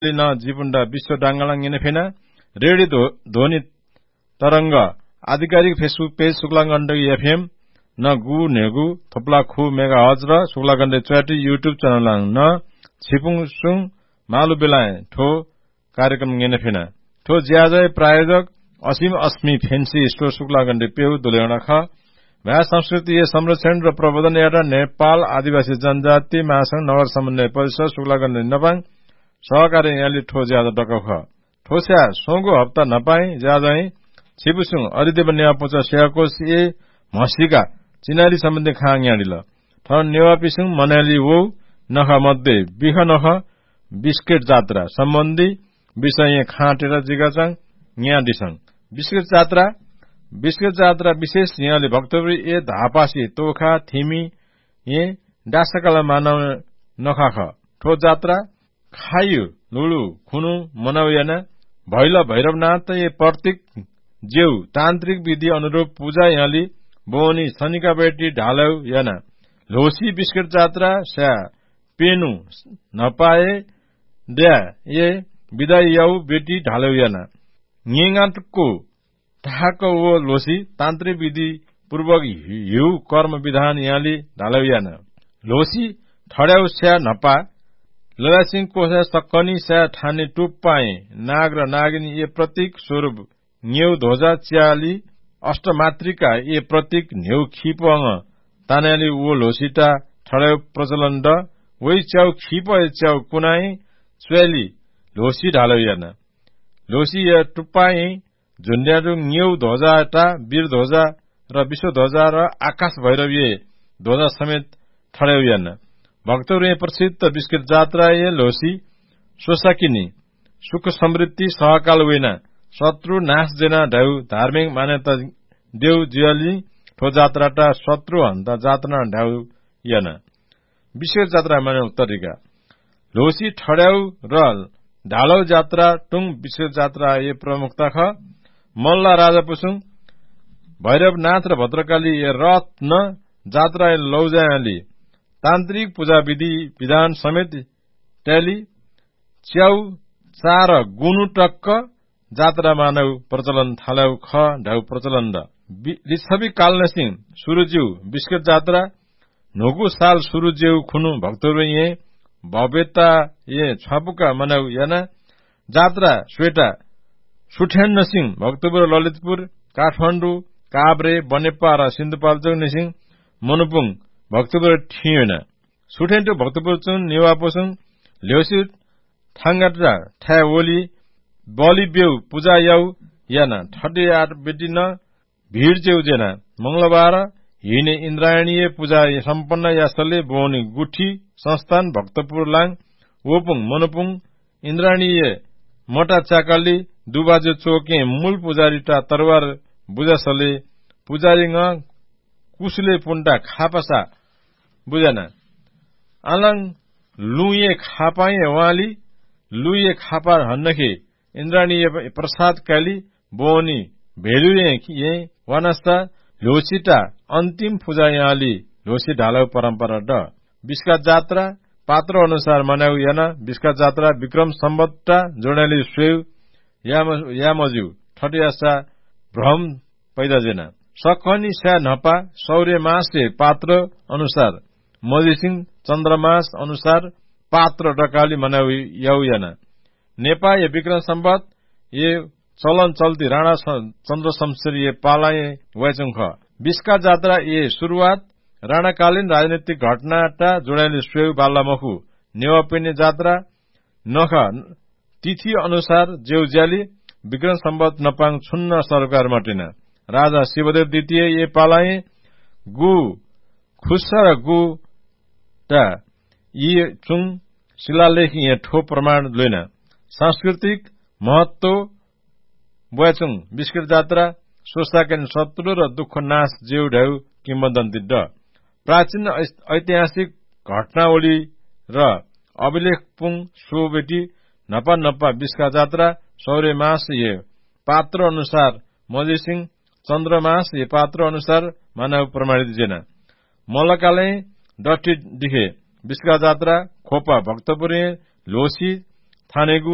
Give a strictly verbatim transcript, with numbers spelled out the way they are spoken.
न जीवुण्ड विश्व डांगलाङ येनेफेना रेडियो ध्वनि तरंग आधिकारिक फेसबुक पेज शुक्लागण्ड एफएम न गु नेगु थोप्ला खु मेगा हज र शुक्लागण्ड च्याटी युट्युब च्यानल न छिपुङ सुङ मालु बेलाय ठो कार्यक्रम येनेफेना ठो ज्याजय प्रायोजक असीम अस्मी फेन्सी स्टोर शुक्लागण्ड पेउ दुलेउडा ख भया संस्कृति संरक्षण र प्रबन्धन एउटा नेपाल आदिवासी जनजाति महासंघ नगर समन्वय परिषद शुक्लागण्ड नपाङ सहकारी याली ठो ज्यादा डकख ठोस्या सोगो हप्ता नपाई ज्यादै छिपुसुङ अरिदेव नेवा पुचा स्याकोस ए मसिका चिनाली सम्बन्धी खाङ याडिल थ नेवा पिसुङ मनाली वो नख मध्ये बिख नख बिस्केट जात्रा सम्बन्धी विषय खाटेर जिगाचाङ न्यादिसङ बिस्केट जात्रा बिस्केट जात्रा विशेष यहाँले भक्तपुर ए धापासी तोखा थिमी ए डासकाला मानव नखाख ठो जात्रा खायु लुलु खुनु मनाउयाना भैल भैरवनाथ ए प्रतीक जेउ तान्त्रिक विधि अनुरूप पूजा यहाँले बोनी शनिका बेटी ढालौ याना लोसी बिस्केट जात्रा स्या पेनु नपाए द्या ए विदाय याउ बेटी ढालौ याना न्येगाटको ठाको वो लोसी तान्त्रिक विधि पूर्वक हिउ कर्म विधान यहाँले ढालौ याना लोसी ठड्याउ स्या नपा ललासिंह कोसा सक्कनी स्या ठाने टुप्पाए नाग र नागिनी ए प्रतीक स्वरूप न्यौ ध्वजा च्याली अष्टमात्रिका ए प्रतीक न्यौ खिपङ तानाली वो लोसिटा ठड्याउ प्रचलन ड वै च्याउ खिप च्याउ कुनाई च्वेली लोसी ढालौ याना लोसी या टुप्पाए झुन्ड्याडु न्यौ ध्वजाटा वीर ध्वजा र विश्व ध्वजा र आकाश भैरवीय ध्वजा समेत ठड्याउ याना भक्तपुर प्रसिद्ध बिस्केट जात्रा ए लोसी सोसाकिनी सुख समृद्धि सहकाल वेना शत्रु नाश जेना ढाउ धार्मिक मान्यता देउ जियाली ठो जात्राटा शत्रु हन्त जात्रा ढाउ याना बिस्केट जात्रा माने उत्तरिका लोसी ठड्याउ र ढालौ जात्रा टुङ बिस्केट जात्रा ए प्रमुखता ख मल्ला राजा पुसुङ भैरवनाथ र भद्रकाली ए रथ न जात्रा ए लौजाली तान्त्रिक पूजा विधि विधान समेत ट्याली च्याउ चार गुनु टक्क जात्रा मानव प्रचलन थालौ ख ढाउ प्रचलन द लिच्छवी कालनसिंह सुरुज्यू बिस्केट जात्रा नोगु साल सुरुज्यू खुनु भक्तपुर ए भव्यता ए छापुका मनाउ याना जात्रा स्वेटा सुठ्यान्न सिंह भक्तपुर ललितपुर काठमाडौँ काभ्रे बनेपा र सिन्धुपाल्चोक निसिंह मनुपुङ भक्तपुर ठिएना सुठेन्टो भक्तपुर चुन नेवापोसुङ ल्योसी थाङ्गाटा ठ्या ओली बलि बेउ पूजा याउ याना ठड्डे आठ बेटी न भीड़ जेउ जेना मंगलबार हिने इन्द्रायणीय पूजा सम्पन्न यासले बोनी गुठी संस्थान भक्तपुर लाङ ओपुङ मनुपुङ इन्द्रायणीय मटा चाकाली दुबाजो चोके मूल पुजारीटा तरवार बुजासले पुजारीङ कुसले पुन्टा खापसा बुझाना आलाङ लुए खापाए वाली लुए खापा हन्नखे इन्द्राणीय प्रसाद काली बोनी भेलुए ये वनस्ता लोसीटा अन्तिम पूजा याली लोसी ढालौ परम्परा ड बिस्का जात्रा पात्र अनुसार मनाउ याना बिस्का जात्रा विक्रम सम्बतटा जोडाली स्वेउ यामज्यू ठटियासा भ्रम पैदा जेना सकनी स्या नपा सौर्य मासे पात्र अनुसार मजिसिंह चन्द्रमास अनुसार पात्र डकाली मनाउ याउ याना नेपा ये विक्रम सम्बत ये चलन चल्ती राणा चन्द्र शमशेर ये पालाए वैचुङ बिस्का जात्रा ये शुरुआत राणाकालीन राजनीतिक घटनाटा जोडाली स्वेउ बाल्लामखु नेवापिने जात्रा नख तिथि अनुसार जेउज्याली विक्रम सम्बत नपाङ छुन्न सरकार मटिना राजा शिवदेव द्वितीय ये पालाए गु खुस्सा र गु टा यी चुङ शिलालेख यहाँ ठो प्रमाण लैन सांस्कृतिक महत्व बुवाचुङ बिस्केट जात्रा सोसाकेन शत्रु र दुःख नाश जेउ ढाउ किम्बदन्ती ड प्राचीन ऐतिहासिक घटनावली र अभिलेख पुङ सोबेटी नपा नपा बिस्का जात्रा सौर्य मास ये पात्र अनुसार मजिसिंह चन्द्रमास ये पात्र अनुसार मानव प्रमाणित जेना मल्लकाले डट्टी दिखे बिस्का जात्रा खोपा भक्तपुर लोसी थानेगु